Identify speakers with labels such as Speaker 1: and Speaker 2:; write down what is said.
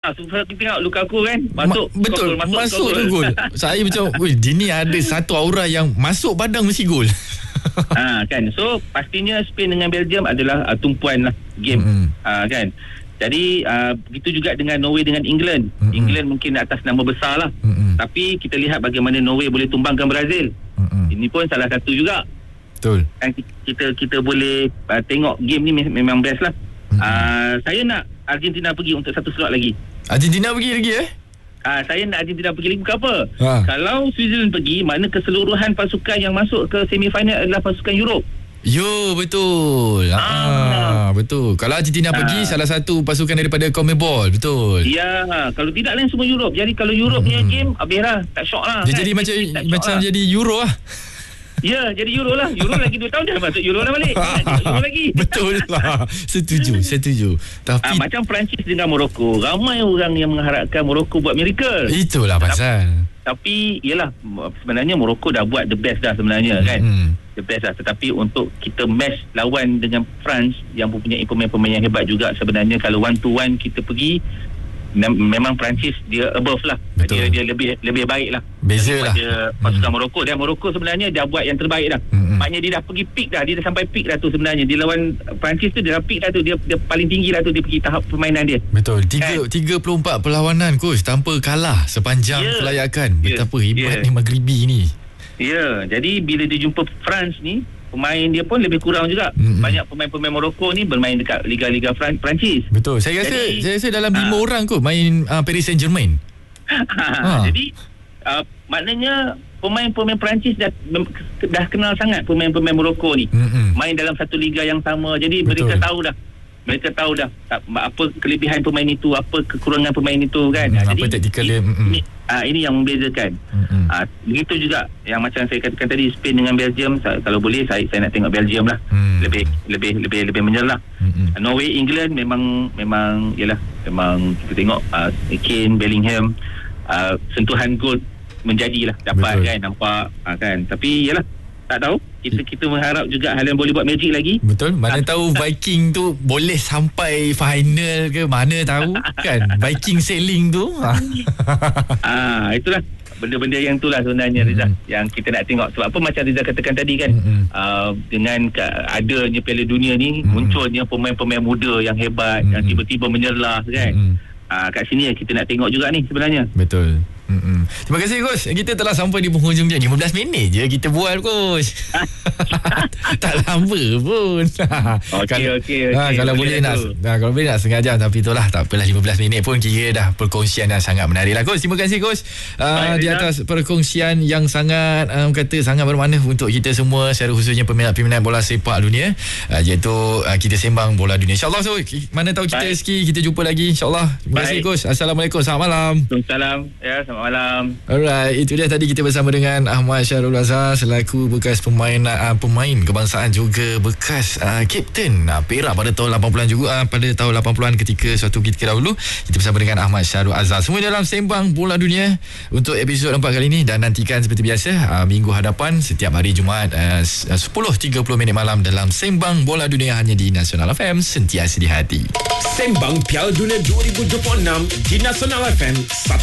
Speaker 1: Supaya kita tengok Lukaku kan masuk
Speaker 2: betul,
Speaker 1: gol,
Speaker 2: masuk tu gol. Saya macam, dia ni ada satu aura yang masuk padang mesti gol.
Speaker 1: Kan. So pastinya Spain dengan Belgium adalah tumpuan lah game. Kan. Jadi begitu juga dengan Norway dengan England. England mungkin atas nama besar lah. Tapi kita lihat bagaimana Norway boleh tumbangkan Brazil. Ini pun salah satu juga.
Speaker 2: Betul.
Speaker 1: Dan kita boleh tengok game ni memang best lah. Saya nak Argentina pergi untuk satu slot lagi.
Speaker 2: Argentina pergi lagi
Speaker 1: saya nak Argentina pergi lagi. Bukan apa? Kalau Switzerland pergi, mana keseluruhan pasukan yang masuk ke semifinal adalah pasukan Europe.
Speaker 2: Yo, betul. Betul. Kalau Argentina pergi, salah satu pasukan daripada CONMEBOL. Betul.
Speaker 1: Ya, kalau tidak lain semua Europe. Jadi kalau Europe punya game, habis lah. Tak syok lah.
Speaker 2: Dia jadi macam jadi Euro lah.
Speaker 1: Ya, jadi Euro lah. Euro lagi 2 tahun dah masuk Euro dah balik. Euro lagi.
Speaker 2: Betul lah. Setuju. Tapi
Speaker 1: macam Perancis dengan Morocco, ramai orang yang mengharapkan Morocco buat miracle.
Speaker 2: Itulah pasal.
Speaker 1: Tapi yalah, sebenarnya Morocco dah buat the best dah sebenarnya kan. The best dah. Tetapi untuk kita match lawan dengan France yang mempunyai pemain-pemain yang hebat juga, sebenarnya kalau 1-to-1 kita pergi, memang Perancis dia above lah. Betul. Dia lebih baik lah.
Speaker 2: Beza lah
Speaker 1: pasukan Morocco. Dan Morocco sebenarnya dia buat yang terbaik dah. Maknanya dia dah pergi peak dah. Dia dah sampai peak dah tu sebenarnya. Dia lawan Perancis tu dia dah peak dah tu. Dia paling tinggi dah tu. Dia pergi tahap permainan dia.
Speaker 2: Betul. 34 perlawanan coach tanpa kalah sepanjang kelayakan. Betapa hebat ni Maghribi ni.
Speaker 1: Ya. Jadi bila dia jumpa France ni, pemain dia pun lebih kurang juga. Banyak pemain-pemain Morocco ni bermain dekat Liga-Liga Perancis.
Speaker 2: Betul. Saya rasa dalam 5 orang kot main Paris Saint-Germain.
Speaker 1: Jadi maknanya pemain-pemain Perancis dah kenal sangat pemain-pemain Morocco ni. Main dalam satu liga yang sama. Jadi mereka tahu dah apa kelebihan pemain itu, apa kekurangan pemain itu kan.
Speaker 2: Apa
Speaker 1: jadi
Speaker 2: taktikal dia.
Speaker 1: Ini yang membezakan. Begitu juga yang macam saya katakan tadi, Spain dengan Belgium. Kalau boleh saya nak tengok Belgium lah. Lebih menyerlah. Norway, England memang yalah, memang kita tengok Kane, Bellingham, sentuhan gol menjadilah dapat. Betul. Kan nampak kan. Tapi yalah, tak tahu, kita mengharap juga Haaland boleh buat magic lagi.
Speaker 2: Betul. Mana tahu Viking tu boleh sampai final ke, mana tahu kan. Viking sailing tu.
Speaker 1: Itulah benda-benda yang itulah sebenarnya Rizal, yang kita nak tengok. Sebab apa macam Rizal katakan tadi kan, dengan adanya Piala Dunia ni, munculnya pemain-pemain muda yang hebat, yang tiba-tiba menyerlah kan. Kat sini kita nak tengok juga ni sebenarnya.
Speaker 2: Betul. Terima kasih coach. Kita telah sampai di penghujung je. 15 minit je kita buat coach. Tak lama pun. Okey. Kalau boleh nak setengah jam, tapi itulah tak apalah, 15 minit pun kira dah perkongsian yang sangat menarik lah coach. Terima kasih coach di atas perkongsian yang sangat sangat bermakna untuk kita semua, secara khususnya peminat bola sepak dunia, iaitu kita sembang bola dunia. InsyaAllah so, mana tahu kita rezeki kita jumpa lagi insyaAllah. Terima kasih coach. Assalamualaikum. Selamat malam.
Speaker 1: Waalaikumsalam. Ya, selamat malam.
Speaker 2: Alright, itu dia tadi kita bersama dengan Ahmad Syarul Azhar selaku bekas pemain kebangsaan juga bekas kapten Perak pada tahun 80-an juga, pada tahun 80-an ketika suatu ketika dahulu. Kita bersama dengan Ahmad Syarul Azhar semua dalam Sembang Bola Dunia untuk episod 4 kali ini. Dan nantikan seperti biasa minggu hadapan setiap hari Jumaat 10.30 minit malam dalam Sembang Bola Dunia hanya di Nasional FM, sentiasa di hati.
Speaker 3: Sembang Piala Dunia 2026 di Nasional FM.